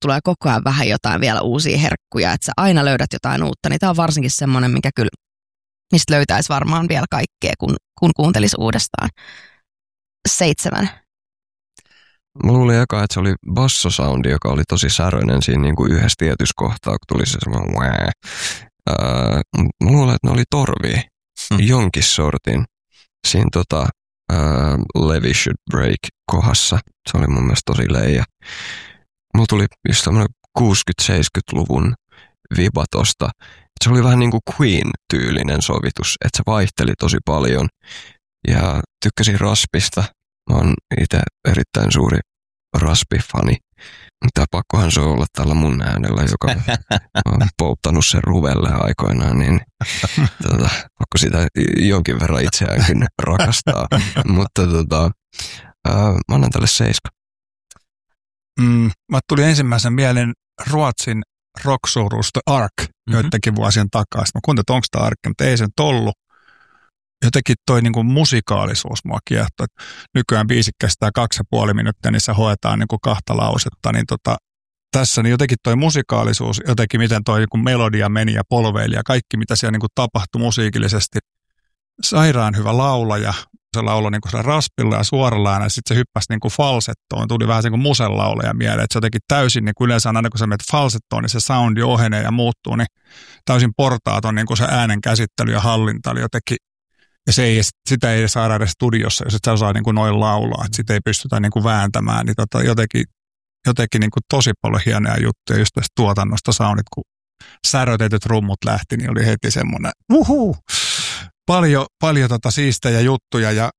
tulee koko ajan vähän jotain vielä uusia herkkuja, että sä aina löydät jotain uutta, niin tää on varsinkin semmoinen, mikä kyllä, mistä löytäisi varmaan vielä kaikkea, kun kuuntelisi uudestaan. 7. Mä luulin eka, että se oli bassosoundi, joka oli tosi säröinen siinä niin kuin yhdessä tietyssä kohtaa, kun tuli se semmoinen wää. Mä luulen, että ne oli torvia jonkin sortin siinä Levy Should Break -kohdassa. Se oli mun mielestä tosi leija. Mulla tuli just tämmönen 60-70-luvun viba tosta. Se oli vähän niin kuin Queen-tyylinen sovitus, että se vaihteli tosi paljon. Ja tykkäsin raspista. Mä oon itse erittäin suuri raspi-fani. Mutta pakkohan se on olla tällä mun äänellä, joka on polttanut sen ruvelle aikoinaan, niin pakko sitä jonkin verran itseäänkin rakastaa. Mutta mä annan tälle 7. Mä tuli ensimmäisen mieleen Ruotsin rock-suuruus The Ark joidenkin vuosien takaa. Mä kuuntelin, että onko tämä Ark, mutta ei sen ollut. Jotenkin toi niinku musikaalisuus mua kiehtoi. Nykyään biisi kestää 2,5 minuuttia, niin se hoetaan niinku 2 lausetta. Niin tässä niin jotenkin toi musikaalisuus, jotenkin miten toi niinku melodia meni ja polveili ja kaikki mitä siellä niinku tapahtui musiikillisesti. Sairaan hyvä laulaja. Se lauloi niinku raspilla ja suoralla äänellä, sitten se hyppäsi niinku falsettoon. Tuli vähän niin kuin muselaulaja mieleen. Että se jotenkin täysin, niin kuin yleensä aina kun sä menet falsettoon, niin se soundi ohenee ja muuttuu. Niin täysin portaaton niin kuin se äänen käsittely ja hallinta oli jotenkin. Ja sitä ei saada edes studiossa, jos et sä osaa niin kuin noin laulaa. Että sitä ei pystytä niin kuin vääntämään. Niin jotenkin niin kuin tosi paljon hienoja juttuja just tästä tuotannosta soundit, kun särötetyt rummut lähti, niin oli heti semmoinen Paljon siistejä juttuja ja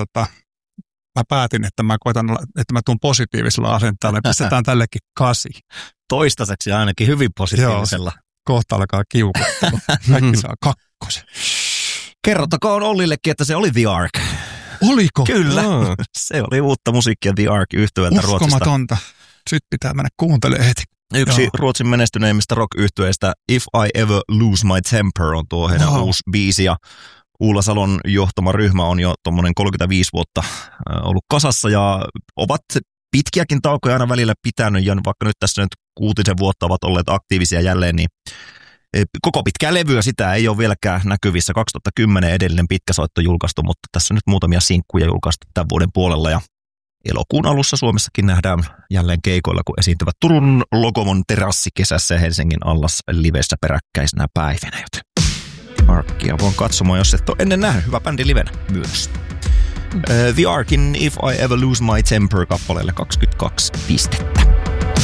mä päätin, että mä koitan, että mä tuun positiivisella asenteella ja pistetään tällekin 8. Toistaiseksi ainakin hyvin positiivisella. Joo, kohta alkaa kiukuttelu. Kaikki saa 2. Kerrottakoon Ollillekin, että se oli The Ark. Oliko? Kyllä. Se oli uutta musiikkia The Ark -yhtyeeltä Ruotsista. Uskomatonta. Sitten pitää mennä kuuntelemaan heti. Yksi Ruotsin menestyneimmistä rock-yhtyeistä If I Ever Lose My Temper on tuo heidän uusi biisi. Ja Ulla Salon johtama ryhmä on jo tuommoinen 35 vuotta ollut kasassa ja ovat pitkiäkin taukoja aina välillä pitänyt. Ja vaikka nyt tässä nyt 6 vuotta ovat olleet aktiivisia jälleen, niin koko pitkää levyä sitä ei ole vieläkään näkyvissä. 2010 edellinen pitkä soitto julkaistu, mutta tässä nyt muutamia sinkkuja julkaistu tämän vuoden puolella. Ja elokuun alussa Suomessakin nähdään jälleen keikoilla, kun esiintyvät Turun Lokomon terassi-kesässä ja Helsingin Allas livessä peräkkäisenä päivinä. Joten Arkia voin katsomaan, jos et ole ennen nähnyt. Hyvä bändi livenä myös. The Arkin If I Ever Lose My Temper -kappaleelle 22 pistettä.